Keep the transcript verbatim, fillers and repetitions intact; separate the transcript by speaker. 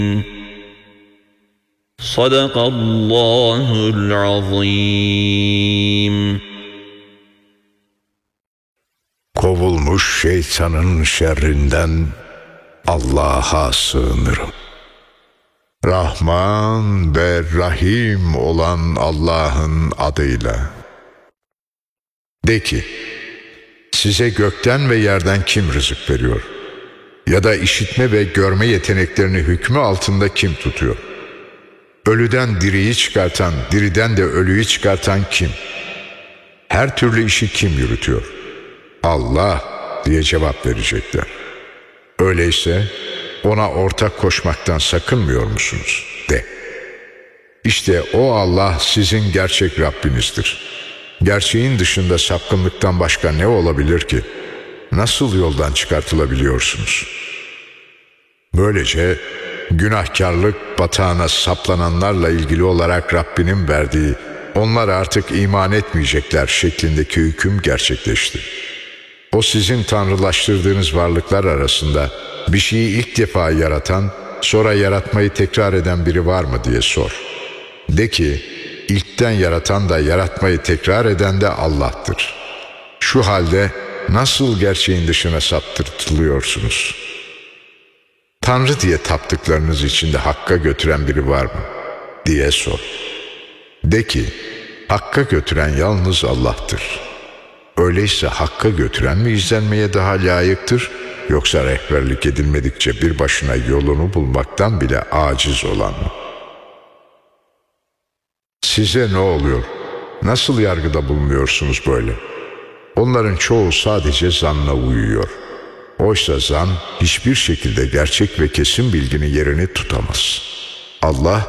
Speaker 1: Sadakallahul azim.
Speaker 2: Kovulmuş şeytanın şerrinden Allah'a sığınırım. Rahman ve Rahim olan Allah'ın adıyla. De ki, size gökten ve yerden kim rızık veriyor? Ya da işitme ve görme yeteneklerini hükmü altında kim tutuyor? Ölüden diriyi çıkartan, diriden de ölüyü çıkartan kim? Her türlü işi kim yürütüyor? Allah diye cevap verecekler. Öyleyse ona ortak koşmaktan sakınmıyor musunuz? De. İşte o Allah sizin gerçek Rabbinizdir. Gerçeğin dışında sapkınlıktan başka ne olabilir ki? Nasıl yoldan çıkartılabiliyorsunuz? Böylece günahkarlık batağına saplananlarla ilgili olarak Rabbinin verdiği, onlar artık iman etmeyecekler şeklindeki hüküm gerçekleşti. O sizin tanrılaştırdığınız varlıklar arasında bir şeyi ilk defa yaratan, sonra yaratmayı tekrar eden biri var mı diye sor. De ki, ilkten yaratan da yaratmayı tekrar eden de Allah'tır. Şu halde nasıl gerçeğin dışına saptırtılıyorsunuz? Tanrı diye taptıklarınız içinde Hakk'a götüren biri var mı diye sor. De ki, Hakk'a götüren yalnız Allah'tır. Öyleyse Hakk'a götüren mi izlenmeye daha layıktır, yoksa rehberlik edilmedikçe bir başına yolunu bulmaktan bile aciz olan mı? Size ne oluyor? Nasıl yargıda bulunuyorsunuz böyle? Onların çoğu sadece zanna uyuyor. Oysa zan hiçbir şekilde gerçek ve kesin bilginin yerini tutamaz. Allah